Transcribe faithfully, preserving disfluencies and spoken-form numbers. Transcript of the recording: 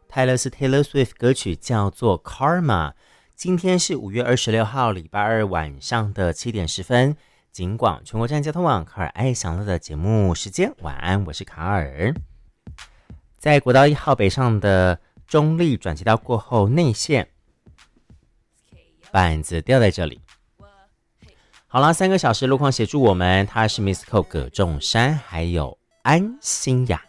泰勒斯 Taylor Swift 歌曲叫做 Karma。 今天是五月二十六号礼拜二晚上的七点十分，警广全国站交通网卡尔爱享乐的节目时间，晚安，我是卡尔。在国道一号北上的中立转接道过后，内线板子掉在这里。好了，三个小时路况协助我们，他是 Miss Cole 葛仲山，还有安心雅。